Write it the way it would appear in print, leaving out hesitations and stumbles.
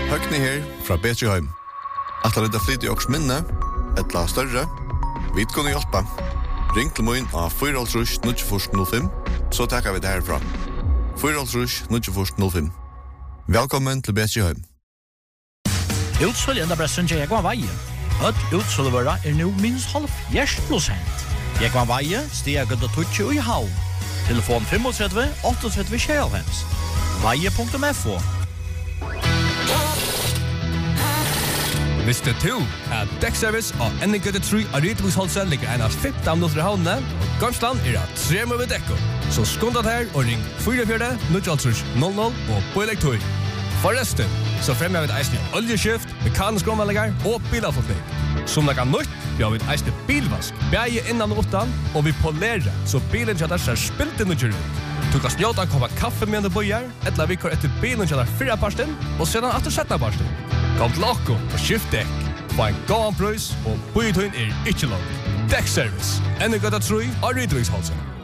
Høgni her fra Betrheim. Atla rydda flyt I oks minne, etla større. Vi kunne hjelpa. Ring til min av 4-0-05, så takkar vi det herfra. 4-0-05. Velkommen til Betrheim. Utsalg enda bressen til Jekvann Veie. Utsalgvara nu minst 70%. Jekvann Veie, stiga gudda tutsi I havn. Telefon 35 38 26. Veie.fo. Visste du at Dekkservice og NG3 Aritviksholse ligger en av 15 minutter I havnene, og Gamsland at 3 med dekko. Så skundat her og ring 44-000 og Boilektor. Forresten, så fremmer vi et eisne oljeskift, mekanisk omvallinger og bilavforkning. Som det kan nytt, vi har vi et eisne bilvask, beie innan og utan, og vi polerer, så bilen kjadar ser spilt inn og kjør ut. Du kan snjåta komme kaffe med du bøyer, etla vi kår etter bilen kjadar 4 parsten, og sedan etter 17 parsten. Kom til okko og skift dekk. Få en gåan prøys, og bøytøyen ikke låg. Dekkservice. NG3 Aritviksholse.